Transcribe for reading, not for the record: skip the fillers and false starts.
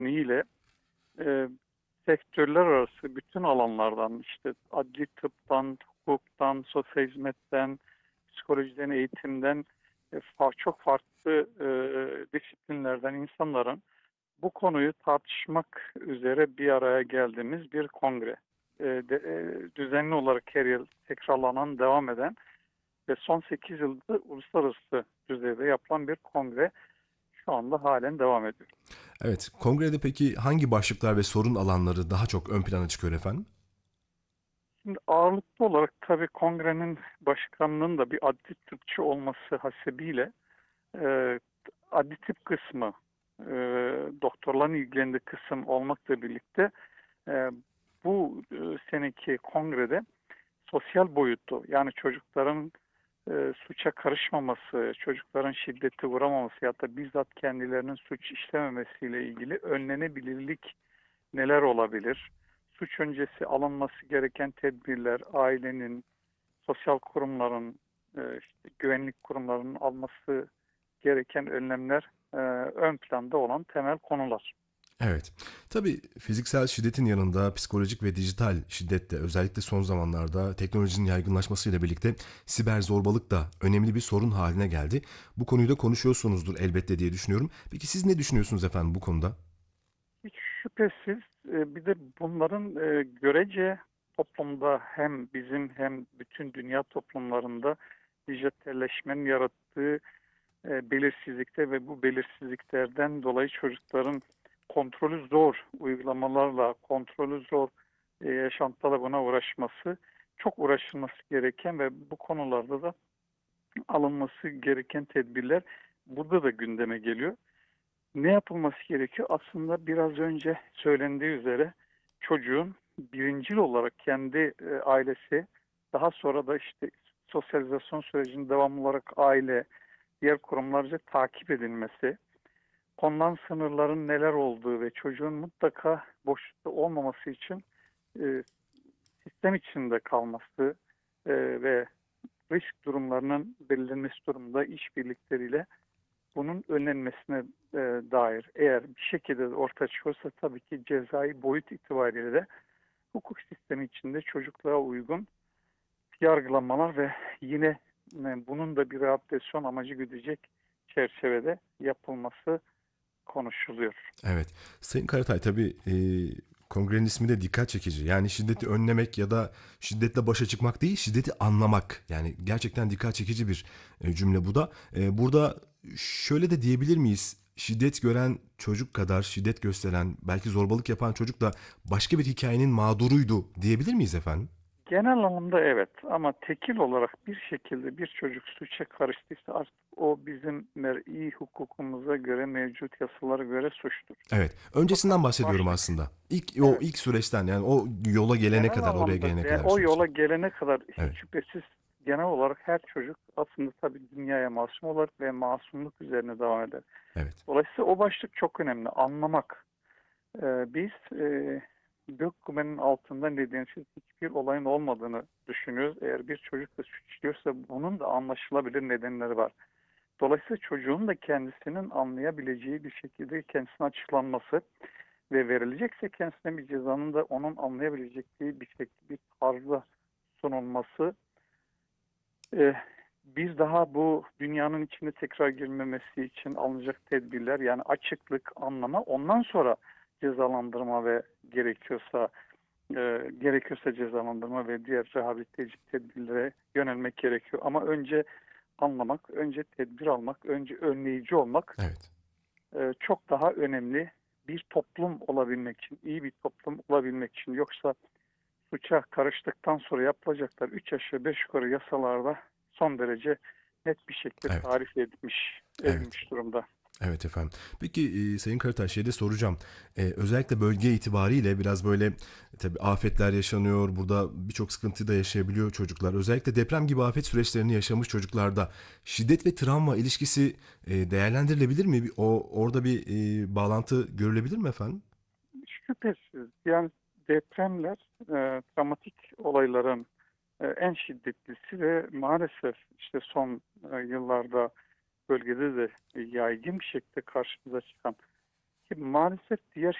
ile e, sektörler arası bütün alanlardan işte adli tıptan, hukuktan, sosyal hizmetten, psikolojiden, eğitimden çok farklı disiplinlerden insanların bu konuyu tartışmak üzere bir araya geldiğimiz bir kongre. Düzenli olarak her yıl tekrarlanan, devam eden ve son 8 yılda uluslararası düzeyde yapılan bir kongre şu anda halen devam ediyor. Evet, kongrede peki hangi başlıklar ve sorun alanları daha çok ön plana çıkıyor efendim? Şimdi ağırlıklı olarak tabii kongrenin başkanının da bir adli tıpçı olması hasebiyle e, adli tıp kısmı, e, doktorların ilgilendiği kısım olmakla birlikte e, bu seneki kongrede sosyal boyutu yani çocukların suça karışmaması, çocukların şiddete uğramaması ya da bizzat kendilerinin suç işlememesiyle ilgili önlenebilirlik neler olabilir? Suç öncesi alınması gereken tedbirler, ailenin, sosyal kurumların, işte güvenlik kurumlarının alması gereken önlemler ön planda olan temel konular. Evet. Tabii fiziksel şiddetin yanında psikolojik ve dijital şiddet de özellikle son zamanlarda teknolojinin yaygınlaşmasıyla birlikte siber zorbalık da önemli bir sorun haline geldi. Bu konuyu da konuşuyorsunuzdur elbette diye düşünüyorum. Peki siz ne düşünüyorsunuz efendim bu konuda? Hiç şüphesiz bir de bunların görece toplumda hem bizim hem bütün dünya toplumlarında dijitalleşmenin yarattığı belirsizlikte ve bu belirsizliklerden dolayı çocukların kontrolü zor uygulamalarla, kontrolü zor yaşantılarla buna uğraşması çok uğraşılması gereken ve bu konularda da alınması gereken tedbirler burada da gündeme geliyor. Ne yapılması gerekiyor? Aslında biraz önce söylendiği üzere çocuğun birincil olarak kendi ailesi, daha sonra da işte sosyalizasyon sürecinin devamlı olarak aile, diğer kurumlarca takip edilmesi, konulan sınırların neler olduğu ve çocuğun mutlaka boşlukta olmaması için e, sistem içinde kalması ve risk durumlarının belirlenmesi durumunda işbirlikleriyle bunun önlenmesine dair eğer bir şekilde de ortaya çıkıyorsa tabii ki cezai boyut itibariyle de hukuk sistemi içinde çocukluğa uygun yargılamalar ve yine bunun da bir rehabilitasyon amacı güdecek çerçevede yapılması konuşuluyor. Evet. Sayın Karatay tabii kongrenin ismi de dikkat çekici. Yani şiddeti önlemek ya da şiddetle başa çıkmak değil, şiddeti anlamak. Yani gerçekten dikkat çekici bir cümle bu da. Burada şöyle de diyebilir miyiz? Şiddet gören çocuk kadar şiddet gösteren, belki zorbalık yapan çocuk da başka bir hikayenin mağduruydu diyebilir miyiz efendim? Genel anlamda evet ama tekil olarak bir şekilde bir çocuk suça karıştıysa artık o bizim mer'i hukukumuza göre mevcut yasalara göre suçtur. Evet. Fakat Öncesinden bahsediyorum başlık aslında. evet İlk süreçten yani o yola gelene genel kadar, oraya anlamda gelene ve kadar o yola süreçten. gelene kadar hiç Evet. şüphesiz genel olarak her çocuk aslında tabii dünyaya masum olur ve masumluk üzerine devam eder. Evet. Dolayısıyla o başlık çok önemli. Anlamak. Biz gök kubbenin altında nedensiz hiçbir olayın olmadığını düşünüyoruz. Eğer bir çocuk da suç işliyorsa bunun da anlaşılabilir nedenleri var. Dolayısıyla çocuğun da kendisinin anlayabileceği bir şekilde kendisine açıklanması ve verilecekse kendisine bir cezanın da onun anlayabileceği bir şekilde bir tarzda sunulması e, biz daha bu dünyanın içine tekrar girmemesi için alınacak tedbirler yani açıklık, anlama ondan sonra cezalandırma ve gerekiyorsa cezalandırma ve diğer rehabiliteci tedbirlere yönelmek gerekiyor. Ama önce anlamak, önce tedbir almak, önce önleyici olmak Evet. çok daha önemli bir toplum olabilmek için, iyi bir toplum olabilmek için. Yoksa suça karıştıktan sonra yapılacaklar 3 aşağı 5 yukarı yasalarda son derece net bir şekilde Evet. tarif Evet. edilmiş durumda. Evet efendim. Peki Sayın Karataş şeyde soracağım. Özellikle bölge itibariyle biraz böyle tabii afetler yaşanıyor. Burada birçok sıkıntı da yaşayabiliyor çocuklar. Özellikle deprem gibi afet süreçlerini yaşamış çocuklarda şiddet ve travma ilişkisi değerlendirilebilir mi? Orada bir bağlantı görülebilir mi efendim? Şüphesiz yani depremler travmatik olayların en şiddetlisi ve maalesef işte son yıllarda bölgede de yaygın bir şekilde karşımıza çıkan maalesef diğer